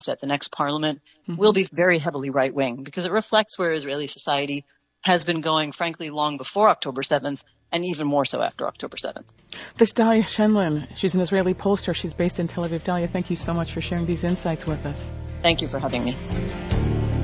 at the next parliament will be very heavily right-wing, because it reflects where Israeli society has been going, frankly, long before October 7th, and even more so after October 7th. This is Dalia Shenlin. She's an Israeli pollster. She's based in Tel Aviv. Dalia, thank you so much for sharing these insights with us. Thank you for having me.